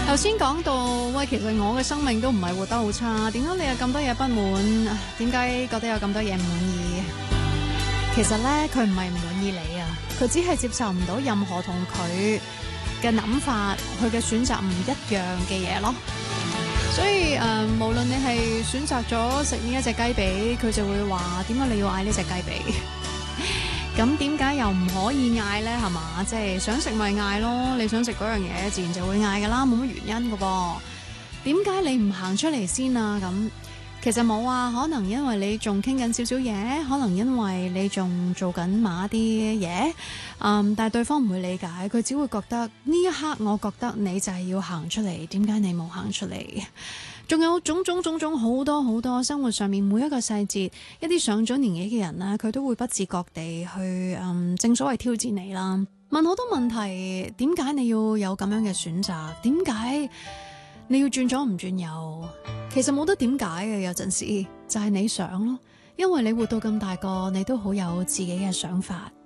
頭先講到，喂，其實我嘅生命都唔係活得好差，點解你有咁多嘢不滿？點解覺得有咁多嘢唔滿意？其實呢，佢唔係唔滿意你啊，佢只係接受唔到任何同佢嘅諗法、佢嘅選擇唔一樣嘅嘢咯。所以無論你係選擇咗食呢一隻雞髀，佢就會話點解你要嗌呢隻雞髀？咁點解又唔可以嗌呢？係嘛，即係想食咪嗌咯，你想食嗰樣嘢，自然就會嗌噶啦，冇乜原因噶噃。點解你唔行出嚟先啊？咁其實冇啊，可能因為你仲傾緊少少嘢，可能因為你仲做緊某一啲嘢，但係對方唔會理解，佢只會覺得呢一刻，我覺得你就係要行出嚟，點解你冇行出嚟？仲有種種好多生活上面每一個細節，一啲上咗年紀嘅人呢，佢都會不自覺地去正所謂挑戰你啦，問好多問題，點解你要有咁樣嘅選擇？點解你要轉左唔轉右？其實冇得點解嘅，有陣時就係你想咯，因為你活到咁大個，你都好有自己嘅想法。